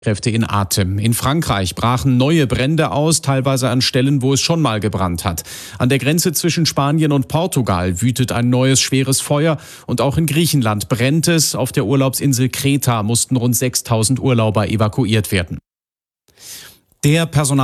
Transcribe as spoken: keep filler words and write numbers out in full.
Kräfte in Atem. In Frankreich brachen neue Brände aus, teilweise an Stellen, wo es schon mal gebrannt hat. An der Grenze zwischen Spanien und Portugal wütet ein neues schweres Feuer und auch in Griechenland brennt es. Auf der Urlaubsinsel Kreta mussten rund sechstausend Urlauber evakuiert werden. Der Personal